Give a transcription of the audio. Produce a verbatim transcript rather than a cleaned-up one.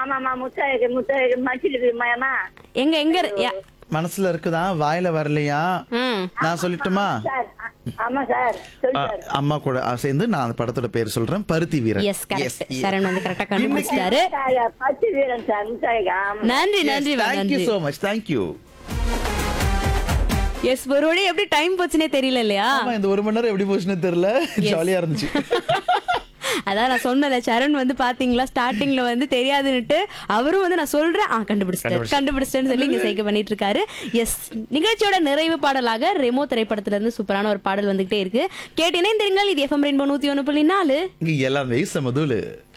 ஆமாமா முத்தாயிருக்கு முத்தாயிருக்கு மச்சிருக்கு மயமா. எங்க எங்க இரு- யா- மனசுல இருக்குதா வாயில வரலையா? ம். நான் சொல்லட்டுமா? சார் ஆ- ஆமா சார் சொல்லு அ, சார். அம்மா கூட அ, சேர்ந்து நான் அந்த படத்தோட பேர் சொல்றேன். பருத்தி வீரன். Yes correct. சரண் வந்து கரெக்டா கண்டுபிடிச்சிட்டாரு. முத்தாயா, பச்சை வீரன் சார் முத்தாயிருக்கு. ஆமா. நன்றி நன்றி வா, தேங்க்யூ நன்றி. So much. தேங்க்யூ. எஸ் ஒரு வழி எப்படி டைம் போச்சுனே தெரியல இல்லையா? ஆமா, இந்த ஒரு மணி நேரம் எப்படி போச்சுன்னு தெரியல. ஜாலியா இருந்துச்சு. அதான் நான் சொன்னல சரண் வந்து பாத்தீங்களா ஸ்டார்டிங்ல வந்து தெரியாதுன்னுட்டு அவரும் வந்து நான் சொல்றேன் ஆ கண்டுபிடிச்சிட்டேன் கண்டுபிடிச்சிட்டேன்னு சொல்லி இங்க சேர்க்க பண்ணிட்டு இருக்காரு. எஸ் நிகழ்ச்சியோட நிறைவு பாடலாக ரெமோ திரைப்படத்துல இருந்து சூப்பரான ஒரு பாடல் வந்துகிட்டே இருக்கு. கேட்டு இணைந்திருங்கள். இது எஃப்எம் ரெயின்போ நூத்தி ஒண்ணு புள்ளி நாலு. இங்க எல்லாமே சமதூளு.